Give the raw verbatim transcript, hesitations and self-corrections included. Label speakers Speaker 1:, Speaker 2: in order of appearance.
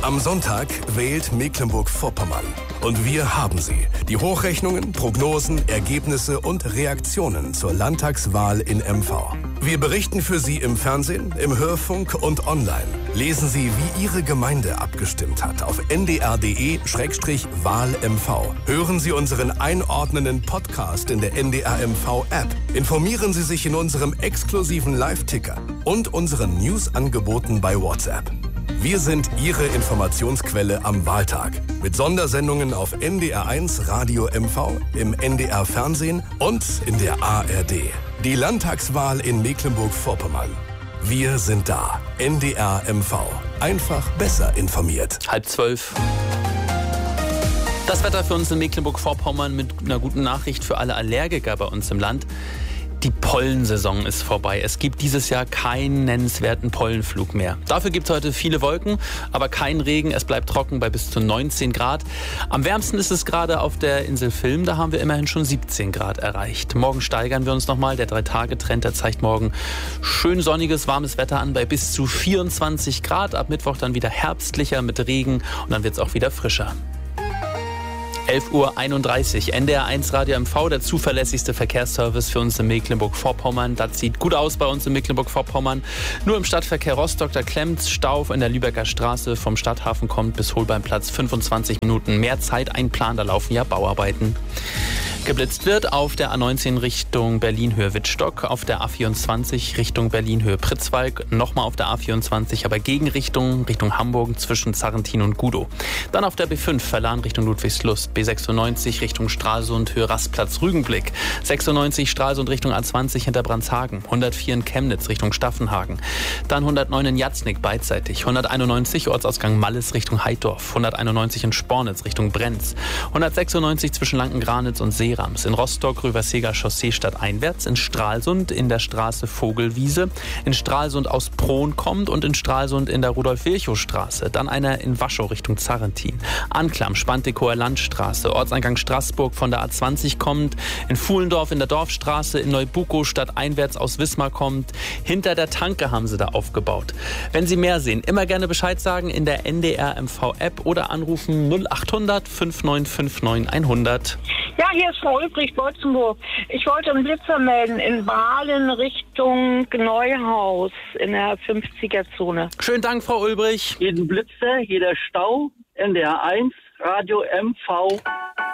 Speaker 1: Am Sonntag wählt Mecklenburg-Vorpommern. Und wir haben sie. Die Hochrechnungen, Prognosen, Ergebnisse und Reaktionen zur Landtagswahl in M V. Wir berichten für Sie im Fernsehen, im Hörfunk und online. Lesen Sie, wie Ihre Gemeinde abgestimmt hat auf n d r punkt d e slash wahl m v. Hören Sie unseren einordnenden Podcast in der N D R M V-App. Informieren Sie sich in unserem exklusiven Live-Ticker und unseren News-Angeboten bei WhatsApp. Wir sind Ihre Informationsquelle am Wahltag. Mit Sondersendungen auf N D R eins Radio M V, im N D R Fernsehen und in der A R D. Die Landtagswahl in Mecklenburg-Vorpommern. Wir sind da. N D R M V. Einfach besser informiert.
Speaker 2: Halb zwölf. Das Wetter für uns in Mecklenburg-Vorpommern mit einer guten Nachricht für alle Allergiker bei uns im Land. Die Pollensaison ist vorbei. Es gibt dieses Jahr keinen nennenswerten Pollenflug mehr. Dafür gibt es heute viele Wolken, aber keinen Regen. Es bleibt trocken bei bis zu neunzehn Grad. Am wärmsten ist es gerade auf der Insel Vilm. Da haben wir immerhin schon siebzehn Grad erreicht. Morgen steigern wir uns nochmal. Der Drei-Tage-Trend, der zeigt morgen schön sonniges, warmes Wetter an bei bis zu vierundzwanzig Grad. Ab Mittwoch dann wieder herbstlicher mit Regen und dann wird es auch wieder frischer. elf Uhr einunddreißig, N D R eins Radio M V, der zuverlässigste Verkehrsservice für uns in Mecklenburg-Vorpommern. Das sieht gut aus bei uns in Mecklenburg-Vorpommern. Nur im Stadtverkehr Rostock, da klemmt's. Stau in der Lübecker Straße vom Stadthafen kommt bis Holbeinplatz fünfundzwanzig Minuten. Mehr Zeit einplanen, da laufen ja Bauarbeiten. Geblitzt wird auf der A neunzehn Richtung Berlin-Höhe-Wittstock, auf der A vierundzwanzig Richtung Berlin-Höhe-Pritzwalk, nochmal auf der A vierundzwanzig, aber Gegenrichtung, Richtung Hamburg zwischen Zarrentin und Gudow. Dann auf der B fünf Verlan Richtung Ludwigslust, B sechsundneunzig Richtung Stralsund, Höhe Rastplatz Rügenblick, sechsundneunzig Stralsund Richtung A zwanzig hinter Brandshagen, hundertvier in Chemnitz Richtung Staffenhagen, dann hundertneun in Jatznick beidseitig, hunderteinundneunzig Ortsausgang Malles Richtung Heidorf, hunderteinundneunzig in Spornitz Richtung Brenz, hundertsechsundneunzig zwischen Lankengranitz und See in Rostock, Röverseger Chaussee stadteinwärts, in Stralsund in der Straße Vogelwiese, in Stralsund aus Prohn kommt und in Stralsund in der Rudolf-Virchow-Straße, dann einer in Waschow Richtung Zarrentin, Anklam, Spantikower Landstraße, Ortseingang Straßburg von der A zwanzig kommt, in Fuhlendorf in der Dorfstraße, in Neubukow stadteinwärts aus Wismar kommt, hinter der Tanke haben sie da aufgebaut. Wenn Sie mehr sehen, immer gerne Bescheid sagen in der N D R M V-App oder anrufen null achthundert fünfundneunzig neunundfünfzig hundert.
Speaker 3: Ja, hier ist Frau Ulbricht, Bolzenburg. Ich wollte einen Blitzer melden in Wahlen Richtung Neuhaus in der fünfziger-Zone.
Speaker 2: Schönen Dank, Frau Ulbricht.
Speaker 4: Jeden Blitzer, jeder Stau, N D R eins, Radio M V.